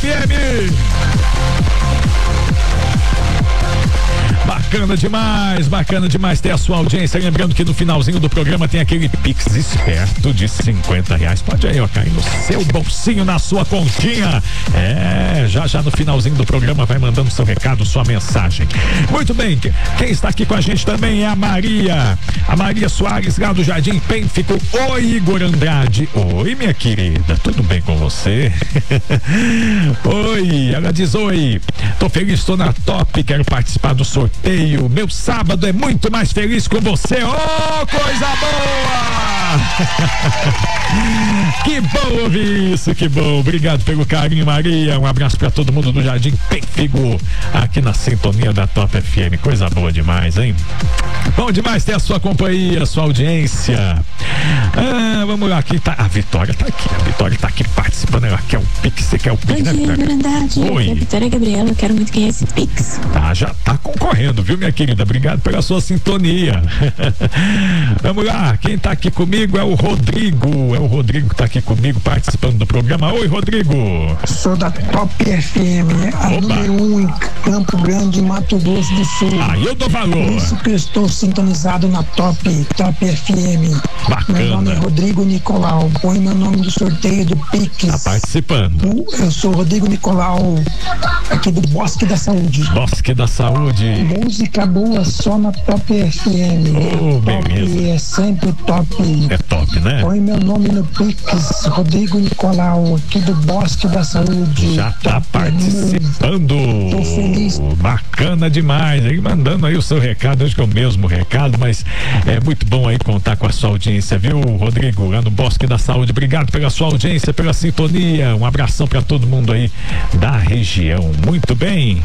FM. Bacana demais ter a sua audiência. Lembrando que no finalzinho do programa tem aquele Pix esperto de R$50. Pode aí, ó, cair no seu bolsinho, na sua continha. Já no finalzinho do programa vai mandando seu recado, sua mensagem. Muito bem, quem está aqui com a gente também é a Maria Soares, lá do Jardim Pênfico. Oi, Igor Andrade. Oi, minha querida, tudo bem com você? Oi, ela diz: oi, tô feliz, estou na top, quero participar do sorteio. Meu sábado é muito mais feliz com você. Oh, coisa boa! Que bom ouvir isso, que bom. Obrigado pelo carinho, Maria. Um abraço pra todo mundo do Jardim Pênfico, aqui na sintonia da Top FM. Coisa boa demais, hein? Bom demais ter a sua companhia, a sua audiência. Vamos lá, aqui tá a Vitória, tá aqui. A Vitória tá aqui participando. Ela quer o Pix, você quer o Pix, né? Bom dia, Grandade. Oi. A Vitória Gabriela, eu quero muito ganhar esse Pix. Tá, já tá concorrendo, viu, minha querida? Obrigado pela sua sintonia. Vamos lá, quem tá aqui comigo é o Rodrigo. É o Rodrigo que tá aqui comigo participando do programa. Oi, Rodrigo. Sou da Top FM, a número 1 em Campo Grande, Mato Grosso do Sul. Aí eu dou valor. Por isso que eu estou sintonizado na Top FM. Bacana. Meu nome é Rodrigo Nicolau. Põe meu nome no sorteio do Pix. Tá participando. Eu sou Rodrigo Nicolau, aqui do Bosque da Saúde. Bosque da Saúde. Música boa só na Top FM. Beleza. É sempre top. É top, né? Põe meu nome no Pix, Rodrigo Nicolau, aqui do Bosque da Saúde. Já tá participando. Tô feliz. Bacana demais. Aí mandando aí o seu recado, acho que é o mesmo recado, mas é muito bom aí contar com a sua audiência, viu, Rodrigo? Lá no Bosque da Saúde. Obrigado pela sua audiência, pela sintonia. Um abração pra todo mundo aí da região. Muito bem.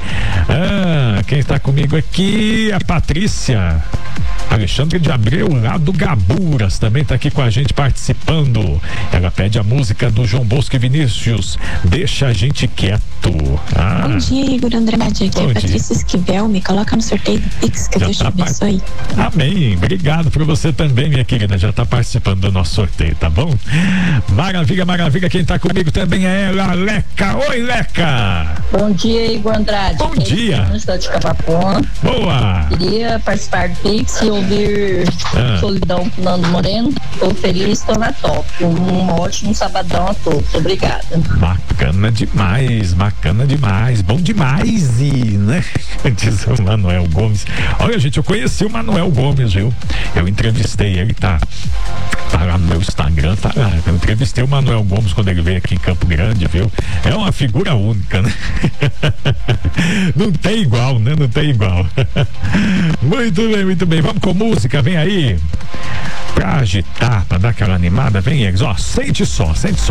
Quem está comigo aqui? A Patrícia Alexandre de Abreu, lá do Gaburas, também tá aqui com a gente participando. Ela pede a música do João Bosco e Vinícius, Deixa a Gente Quieto. Bom dia, Igor Andrade. Aqui é a Patrícia Esquivel. Me coloca no sorteio do Pix, que Deus te abençoe. Amém. Obrigado por você também, minha querida. Já tá participando do nosso sorteio, tá bom? Maravilha. Quem tá comigo também é ela, Leca. Oi, Leca. Bom dia, Igor Andrade. Bom dia. De Cavapó. Boa. Queria participar do Pix e ouvir Solidão com Nando Moreno. Tô feliz, tô na top. Um ótimo sabadão a todos. Obrigada. Bacana demais. Bom demais, né? Diz o Manuel Gomes. Olha, gente, eu conheci o Manuel Gomes, viu? Eu entrevistei ele, tá lá no meu Instagram, tá lá. Eu entrevistei o Manuel Gomes quando ele veio aqui em Campo Grande, viu? É uma figura única, né? Não tem igual, né? Não tem igual. Muito bem. Vamos com música, vem aí. Pra agitar, pra dar aquela animada, vem eles, ó, sente só.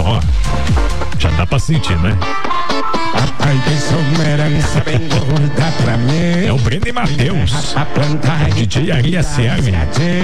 Já dá pra sentir, né? É o Breno e Matheus, DJ Ari SL.